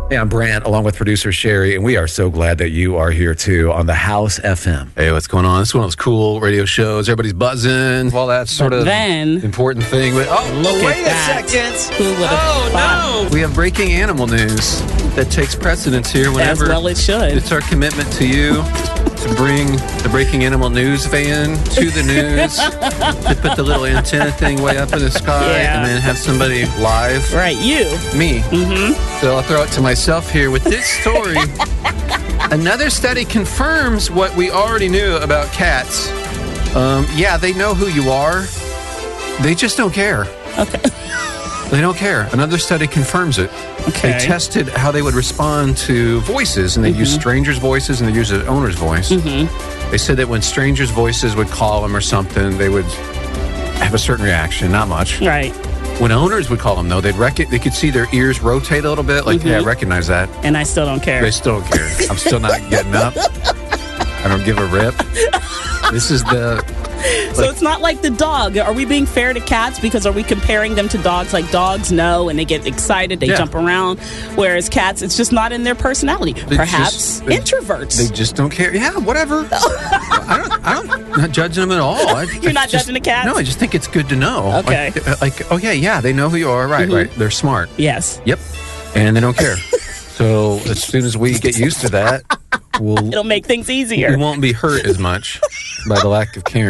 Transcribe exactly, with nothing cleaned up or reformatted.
Hey, I'm Brant, along with producer Sherry, and we are so glad that you are here, too, on the House F M. Hey, what's going on? This is one of those cool radio shows. Everybody's buzzing. All that sort But of then, important thing. But, oh, look wait at that. a second. Who would have Oh, thought? no. We have breaking animal news that takes precedence here whenever. As well it should. It's our commitment to you to bring the breaking animal news van to the news, to put the little antenna thing way up in the sky, Yeah. and then have somebody live. Right, you. Me. Mm-hmm. So I'll throw it to myself here with this story. Another study confirms what we already knew about cats. Um, yeah, they know who you are. They just don't care. Okay. They don't care. Another study confirms it. Okay. They tested how they would respond to voices, and they Mm-hmm. used strangers' voices and they used the owner's voice. Mm-hmm. They said that when strangers' voices would call them or something, they would have a certain reaction, not much. Right. When owners would call them, though, they'd rec- they could see their ears rotate a little bit, like, Mm-hmm. hey, I recognize that. And I still don't care. They still don't care. I'm still not getting up. I don't give a rip. This is the... So like- it's not like the dog. Are we being fair to cats? Because are we comparing them to dogs? Like dogs know and they get excited, they Yeah. jump around. Whereas cats, it's just not in their personality. They Perhaps just- they- introverts. They just don't care. Yeah, whatever. I don't. I don't. I'm not judging them at all. I, You're I not just- judging the cats? No, I just think it's good to know. Okay. Like, like, oh yeah, yeah, they know who you are. Right, Mhm. right. They're smart. Yes. Yep. And they don't care. So as soon as we get used to that, we'll It'll make things we easier. won't be hurt as much by the lack of caring.